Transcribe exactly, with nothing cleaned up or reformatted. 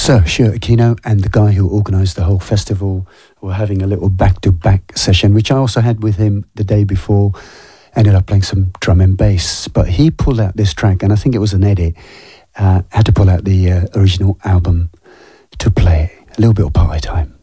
So, Stuart Aquino and the guy who organised the whole festival were having a little back-to-back session, which I also had with him the day before. Ended up playing some drum and bass, but he pulled out this track, and I think it was an edit. Uh, had to pull out the uh, original album to play it. A little bit of party time.